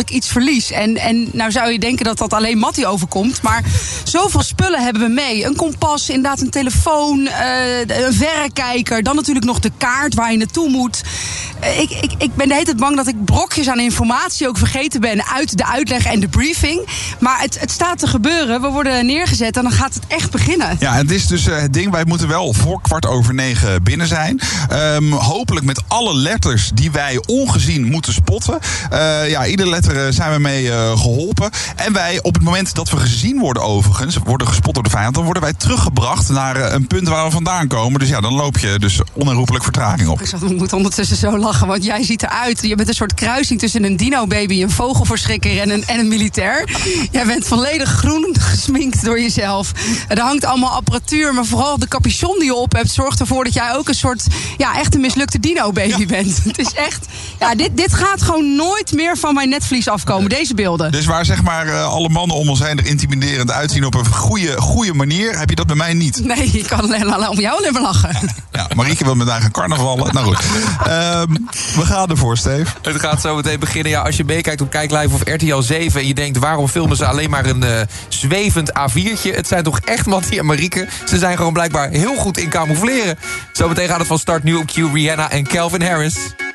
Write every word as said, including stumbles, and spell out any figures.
ik iets verlies. En, en nou zou je denken dat dat alleen Mattie overkomt. Maar zoveel spullen hebben we mee. Een kompas, inderdaad een telefoon, uh, een verrekijker. Dan natuurlijk nog de kaart waar je naartoe moet. Uh, ik, ik, ik ben de hele tijd bang dat ik brokjes aan informatie ook vergeten ben uit de uitleg en de briefing. Maar het, het staat te gebeuren. We worden neergezet en dan gaat het echt beginnen. Ja, het is dus uh, het ding. Wij moeten wel voor kwart over negen binnen zijn. Um, hopelijk met alle letters die wij ongezien moeten spotten. Uh, ja, iedere letter uh, zijn we mee uh, geholpen. En wij, op het moment dat we gezien worden overigens, worden gespot door de vijand, dan worden wij teruggebracht naar uh, een punt waar we vandaan komen. Dus ja, dan loop je dus onherroepelijk vertraging op. Ik moet ondertussen zo lachen, want jij ziet eruit. Je bent een soort kruising tussen een dino-baby, een vogelverschrikker en een, en een militair. Jij bent volledig groen gesminkt door jezelf. Er hangt allemaal apparatuur, maar vooral de capuchon die je op hebt zorgt ervoor dat jij ook een soort, ja, echt een mislukte dino-baby ja. bent. Het is echt, ja, dit, dit gaat gewoon nooit meer van mijn netvlies afkomen, deze beelden. Dus waar zeg maar uh, alle mannen om ons heen er intimiderend uitzien op een goede, goede manier, heb je dat bij mij niet? Nee, ik kan alleen, om jou alleen maar lachen. Ja, Marieke wil met haar gaan carnavallen. Nou goed, um, we gaan ervoor, Steve. Het gaat zo meteen beginnen. Ja, als je meekijkt op Kijk Live of R T L zeven en je denkt, waarom filmen ze alleen maar een uh, zwevend A viertje? Het zijn toch echt Mattie en Marieke? Ze zijn gewoon blijkbaar heel goed in camoufleren. Zometeen gaat het van start nu op Q, Rihanna en Calvin Harris.